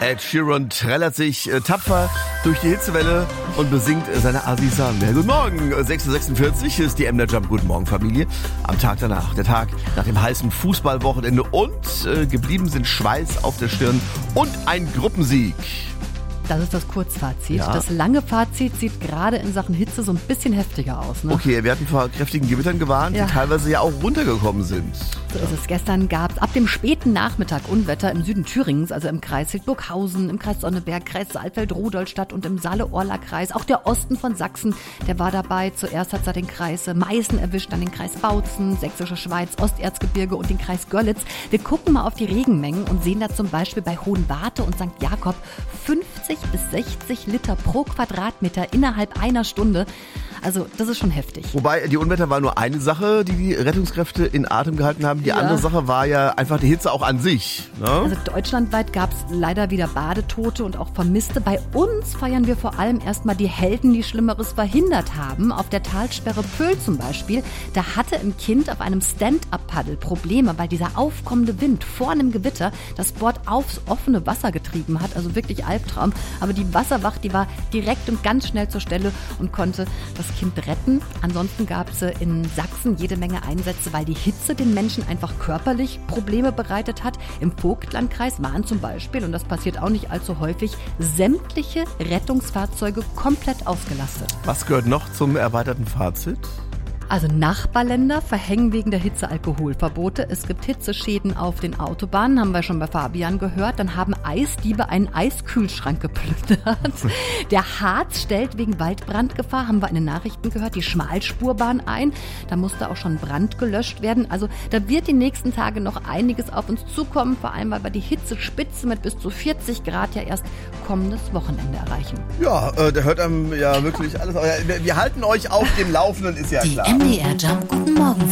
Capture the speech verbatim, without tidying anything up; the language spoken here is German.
Ed Sheeran trällert sich äh, tapfer durch die Hitzewelle und besingt äh, seine Azisan. Ja, guten Morgen, sechs Uhr sechsundvierzig, hier ist die MDR Jump. Guten Morgen, Familie. Am Tag danach, der Tag nach dem heißen Fußballwochenende und äh, geblieben sind Schweiß auf der Stirn und ein Gruppensieg. Das ist das Kurzfazit. Ja. Das lange Fazit sieht gerade in Sachen Hitze so ein bisschen heftiger aus. Ne? Okay, wir hatten vor kräftigen Gewittern gewarnt, Ja. die teilweise ja auch runtergekommen sind. So ist es. Gestern gab es ab dem späten Nachmittag Unwetter im Süden Thüringens, also im Kreis Hildburghausen, im Kreis Sonneberg, Kreis Saalfeld-Rudolstadt und im Saale-Orla-Kreis. Auch der Osten von Sachsen, der war dabei. Zuerst hat es den Kreis Meißen erwischt, dann den Kreis Bautzen, Sächsische Schweiz, Osterzgebirge und den Kreis Görlitz. Wir gucken mal auf die Regenmengen und sehen da zum Beispiel bei Hohenwarte und Sankt Jakob fünfzig bis sechzig Liter pro Quadratmeter innerhalb einer Stunde. Also das ist schon heftig. Wobei, die Unwetter war nur eine Sache, die die Rettungskräfte in Atem gehalten haben. Die Ja. andere Sache war ja einfach die Hitze auch an sich. Ne? Also deutschlandweit gab es leider wieder Badetote und auch Vermisste. Bei uns feiern wir vor allem erstmal die Helden, die Schlimmeres verhindert haben. Auf der Talsperre Pöhl zum Beispiel, da hatte ein Kind auf einem Stand-Up-Paddel Probleme, weil dieser aufkommende Wind vor einem Gewitter das Board aufs offene Wasser getrieben hat. Also wirklich Albtraum. Aber die Wasserwacht, die war direkt und ganz schnell zur Stelle und konnte das Kind retten. Ansonsten gab es in Sachsen jede Menge Einsätze, weil die Hitze den Menschen einfach körperlich Probleme bereitet hat. Im Vogtlandkreis waren zum Beispiel, und das passiert auch nicht allzu häufig, sämtliche Rettungsfahrzeuge komplett ausgelastet. Was gehört noch zum erweiterten Fazit? Also Nachbarländer verhängen wegen der Hitze Alkoholverbote. Es gibt Hitzeschäden auf den Autobahnen, haben wir schon bei Fabian gehört. Dann haben Eisdiebe einen Eiskühlschrank geplündert. Der Harz stellt wegen Waldbrandgefahr, haben wir in den Nachrichten gehört, die Schmalspurbahn ein. Da musste auch schon Brand gelöscht werden. Also da wird die nächsten Tage noch einiges auf uns zukommen, vor allem weil wir die Hitzespitze mit bis zu vierzig Grad ja erst kommendes Wochenende erreichen. Ja, äh, der hört einem ja wirklich alles. Aber wir, wir halten euch auf dem Laufenden, ist ja Die klar. M D R Jump Guten Morgen